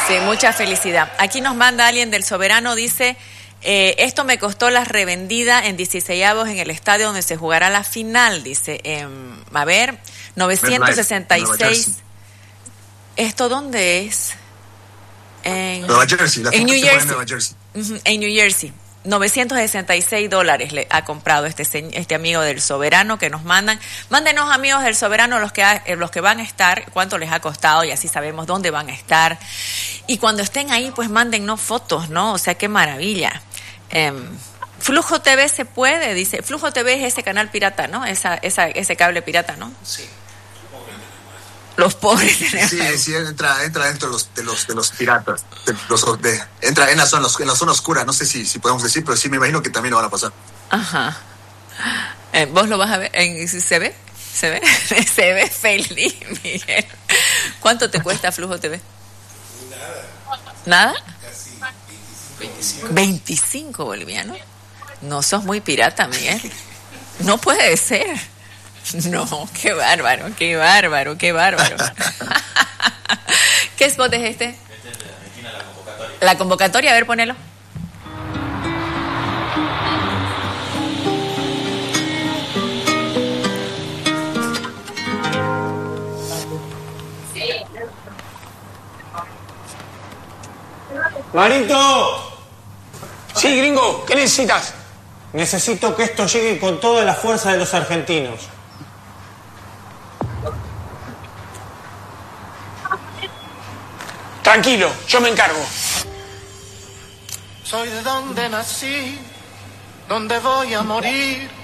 Sí, mucha felicidad. Aquí nos manda alguien del Soberano, dice, esto me costó la revendida en 16avos en el estadio donde se jugará la final, dice, a ver, 966. ¿Esto dónde es? Nueva Jersey. En New Jersey. Nueva Jersey. En New Jersey. $966 le ha comprado este amigo del Soberano que nos mandan. Mándenos, amigos del Soberano, los que van a estar, cuánto les ha costado y así sabemos dónde van a estar. Y cuando estén ahí, pues mándennos fotos, ¿no? O sea, qué maravilla. Flujo TV se puede, dice. Flujo TV es ese canal pirata, ¿no? Ese cable pirata, ¿no? Sí. Los pobres tenemos. Sí, entra dentro de los piratas. Entra en la zona oscura, no sé si podemos decir, pero sí me imagino que también lo van a pasar. Ajá. ¿Vos lo vas a ver? ¿Se ve? ¿Se ve? Se ve feliz, Miguel. ¿Cuánto te cuesta Flujo TV? ¿Nada? Casi 25. 25 bolivianos. No sos muy pirata, Miguel. No puede ser. No, qué bárbaro. ¿Qué spot es este? Este es de Argentina, la convocatoria. La convocatoria, a ver, ponelo. ¡Marito! Sí, gringo, ¿qué necesitas? Necesito que esto llegue con toda la fuerza de los argentinos. Tranquilo, yo me encargo. Soy de donde nací, donde voy a morir.